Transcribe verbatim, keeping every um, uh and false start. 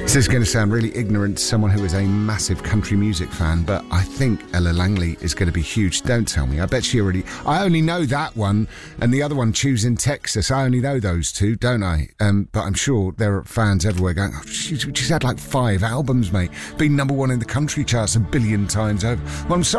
This is going to sound really ignorant to someone who is a massive country music fan, but I think Ella Langley is going to be huge. Don't tell me. I bet she already... I only know that one, and the other one, Choosing Texas. I only know those two, don't I? Um, but I'm sure there are fans everywhere going, oh, she's, she's had like five albums, mate. Been number one in the country charts a billion times over. Well, I'm sorry.